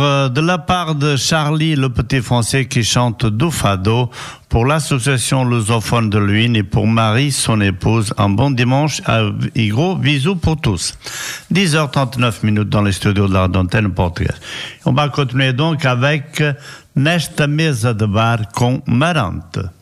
De la part de Charlie, le petit français qui chante do fado pour l'association lusophone de Luynes et pour Marie, son épouse, un bon dimanche et gros bisous pour tous. 10h39 dans les studios de la d'antenne portugaise. On va continuer donc avec Nesta mesa de bar com Marante.